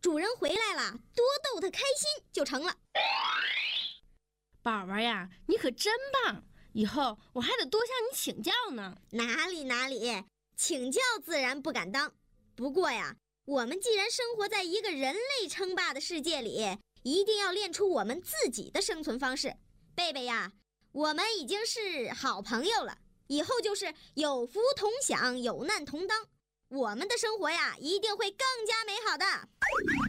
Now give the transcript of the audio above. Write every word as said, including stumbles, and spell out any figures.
主人回来了，多逗他开心就成了。 宝宝呀，你可真棒！以后我还得多向你请教呢。 哪里哪里，请教自然不敢当。不过呀，我们既然生活在一个人类称霸的世界里，一定要练出我们自己的生存方式。贝贝呀，我们已经是好朋友了，以后就是有福同享，有难同当。我们的生活呀，一定会更加美好的。